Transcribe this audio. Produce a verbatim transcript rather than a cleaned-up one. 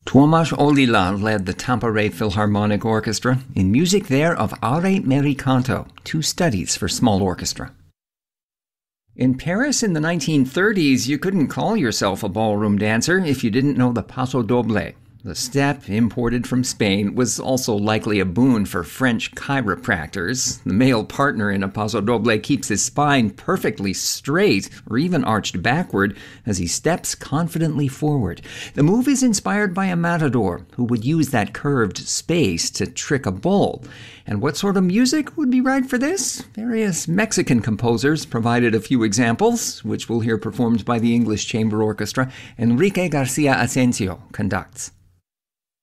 Tomasz Olila led the Tampere Philharmonic Orchestra in music there of Are Mericanto, two studies for small orchestra. In Paris in the nineteen thirties, you couldn't call yourself a ballroom dancer if you didn't know the Paso Doble. The step, imported from Spain, was also likely a boon for French chiropractors. The male partner in a Paso Doble keeps his spine perfectly straight, or even arched backward, as he steps confidently forward. The move is inspired by a matador, who would use that curved space to trick a bull. And what sort of music would be right for this? Various Mexican composers provided a few examples, which we'll hear performed by the English Chamber Orchestra. Enrique Garcia Asensio conducts.